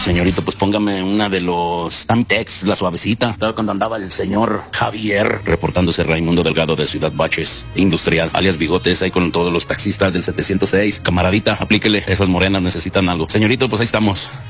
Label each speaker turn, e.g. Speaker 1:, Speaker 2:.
Speaker 1: Señorito, pues póngame una de los Tamtex, la suavecita. Estaba cuando andaba el señor Javier, reportándose Raimundo Delgado de Ciudad Baches, industrial, alias Bigotes, ahí con todos los taxistas del 706. Camaradita, aplíquele, esas morenas necesitan algo. Señorito, pues ahí estamos.